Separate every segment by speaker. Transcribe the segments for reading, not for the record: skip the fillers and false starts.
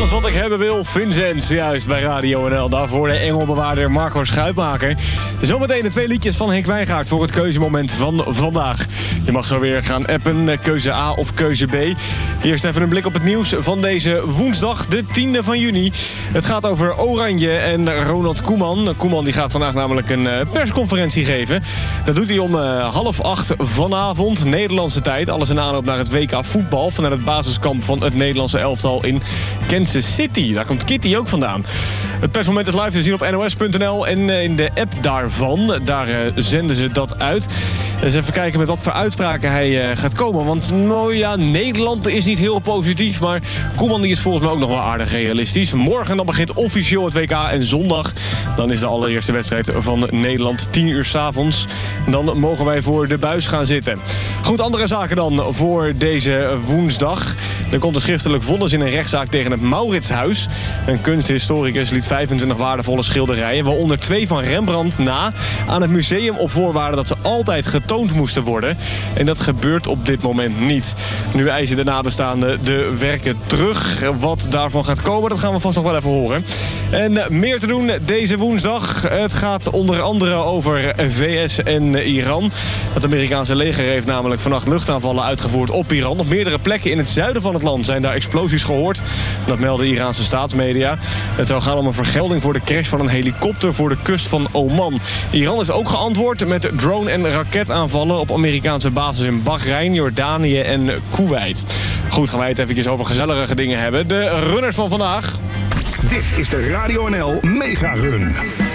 Speaker 1: Alles wat ik hebben wil, Vincent, juist bij Radio NL. Daarvoor de engelbewaarder Marco Schuitmaker. Zometeen de 2 liedjes van Henk Wijngaard voor het keuzemoment van vandaag. Je mag zo weer gaan appen, keuze A of keuze B. Eerst even een blik op het nieuws van deze woensdag, de 10e van juni. Het gaat over Oranje en Ronald Koeman. Koeman die gaat vandaag namelijk een persconferentie geven. Dat doet hij om 7:30 vanavond, Nederlandse tijd. Alles in aanloop naar het WK voetbal vanuit het basiskamp van het Nederlandse elftal in Kansas City. Daar komt Kitty ook vandaan. Het persmoment is live te zien op nos.nl en in de app daarvan. Daar zenden ze dat uit. Dus even kijken met wat voor uitspraken hij gaat komen. Want nou ja, Nederland is niet heel positief, maar Koeman die is volgens mij ook nog wel aardig realistisch. Morgen dan begint officieel het WK en zondag dan is de allereerste wedstrijd van Nederland 10 uur 's avonds. Dan mogen wij voor de buis gaan zitten. Goed, andere zaken dan voor deze woensdag. Er komt een schriftelijk vonnis in een rechtszaak tegen het Mauritshuis. Een kunsthistoricus liet 25 waardevolle schilderijen, waaronder 2 van Rembrandt, na aan het museum op voorwaarde dat ze altijd getoond moesten worden. En dat gebeurt op dit moment niet. Nu eisen de nabestaanden de werken terug. Wat daarvan gaat komen, dat gaan we vast nog wel even horen. En meer te doen deze woensdag. Het gaat onder andere over VS en Iran. Het Amerikaanse leger heeft namelijk vannacht luchtaanvallen uitgevoerd op Iran. Op meerdere plekken in het zuiden van het land zijn daar explosies gehoord. Dat melden Iraanse staatsmedia. Het zou gaan om een vergelding voor de crash van een helikopter voor de kust van Oman. Iran is ook geantwoord met drone- en raketaanvallen op Amerikaanse bases in Bahrein, Jordanië en Kuwait. Goed, gaan wij het eventjes over gezellige dingen hebben. De runners van vandaag.
Speaker 2: Dit is de Radio NL Mega Run.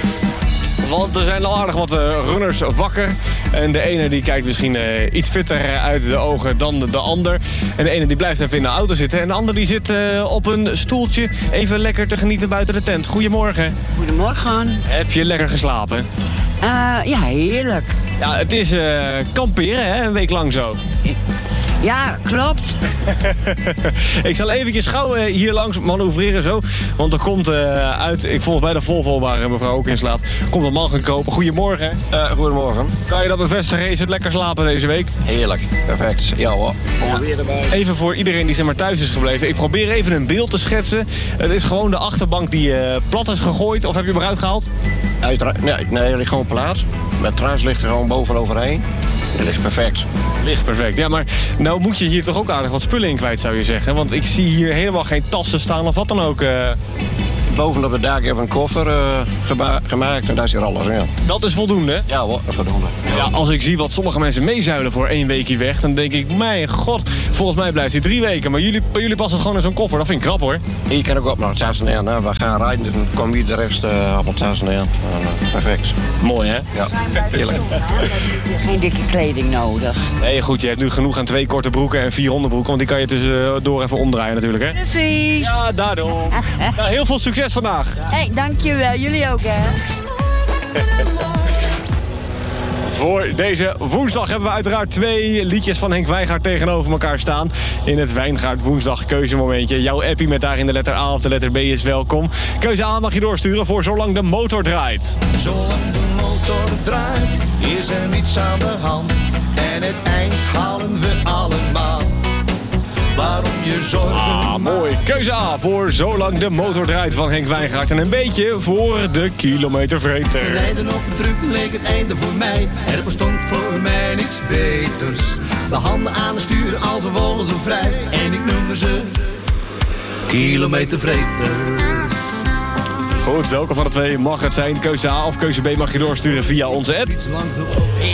Speaker 1: Want er zijn al aardig wat runners wakker. En de ene die kijkt misschien iets fitter uit de ogen dan de ander. En de ene die blijft even in de auto zitten. En de ander die zit op een stoeltje even lekker te genieten buiten de tent. Goedemorgen.
Speaker 3: Goedemorgen.
Speaker 1: Heb je lekker geslapen?
Speaker 3: Ja, heerlijk.
Speaker 1: Ja, het is kamperen, hè? Een week lang zo.
Speaker 3: Ja, klopt.
Speaker 1: Ik zal eventjes gauw hier langs manoeuvreren zo. Want er komt uit, ik volgens mij de Volvo waar mevrouw ook in slaat, komt een man gekropen. Goedemorgen.
Speaker 4: Goedemorgen.
Speaker 1: Kan je dat bevestigen? Is het lekker slapen deze week?
Speaker 4: Heerlijk. Perfect. Ja hoor. Weer erbij.
Speaker 1: Even voor iedereen die zeg maar thuis is gebleven. Ik probeer even een beeld te schetsen. Het is gewoon de achterbank die plat is gegooid. Of heb je hem eruit gehaald?
Speaker 4: Nee, hij ligt gewoon plaats. Met truis ligt er gewoon bovenoverheen. Het ligt perfect.
Speaker 1: Ligt perfect. Ja, maar nou moet je hier toch ook aardig wat spullen in kwijt, zou je zeggen. Want ik zie hier helemaal geen tassen staan of wat dan ook.
Speaker 4: Bovenop het dak heb ik een koffer gemaakt en daar zit alles in.
Speaker 1: Dat is voldoende?
Speaker 4: Ja hoor, voldoende.
Speaker 1: Ja, als ik zie wat sommige mensen meezuilen voor 1 weekje weg, dan denk ik, mijn god, volgens mij blijft hij 3 weken. Maar bij jullie past het gewoon in zo'n koffer. Dat vind ik knap hoor.
Speaker 4: Je kan ook op naar het tassen in. We gaan rijden, dan komen hier de rest op het tassen in. Perfect.
Speaker 1: Mooi hè?
Speaker 4: Ja, heerlijk.
Speaker 3: Geen dikke kleding nodig.
Speaker 1: Nee, goed, je hebt nu genoeg aan 2 korte broeken en 4 onderbroeken, want die kan je tussendoor even omdraaien natuurlijk hè?
Speaker 3: Precies.
Speaker 1: Ja, daarom. Nou, heel veel succes vandaag.
Speaker 3: Hey, dankjewel. Jullie ook, hè?
Speaker 1: Voor deze woensdag hebben we uiteraard 2 liedjes van Henk Wijngaard tegenover elkaar staan. In het Wijngaard woensdag keuzemomentje. Jouw appie met daarin de letter A of de letter B is welkom. Keuze A mag je doorsturen voor Zolang de Motor Draait.
Speaker 5: Zolang de motor draait, is er niets aan de hand. En het eind halen we allemaal. Waarom je zorgen
Speaker 1: Mooi. Keuze A voor Zolang de Motor Draait van Henk Wijngaard. En een beetje voor de kilometervreter.
Speaker 5: rijden op een truck leek het einde voor mij. Er bestond voor mij niets beters. De handen aan het stuur als een wolven vrij. En ik noemde ze kilometervreters.
Speaker 1: Goed, welke van de 2 mag het zijn? Keuze A of keuze B mag je doorsturen via onze app.